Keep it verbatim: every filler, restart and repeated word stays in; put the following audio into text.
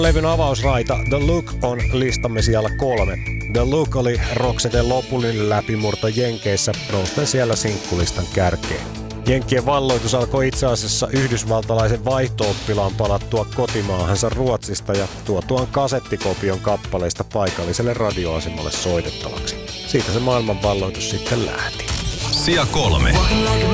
Levyn avausraita The Look on listamme siellä kolme. The Look oli Roxeten lopullinen läpimurto Jenkeissä, nousten siellä sinkkulistan kärkeen. Jenkkien valloitus alkoi itse asiassa yhdysvaltalaisen vaihto-oppilaan palattua kotimaahansa Ruotsista ja tuotuaan kasettikopion kappaleista paikalliselle radioasemalle soitettavaksi. Siitä se maailmanvalloitus sitten lähti. Sija kolme.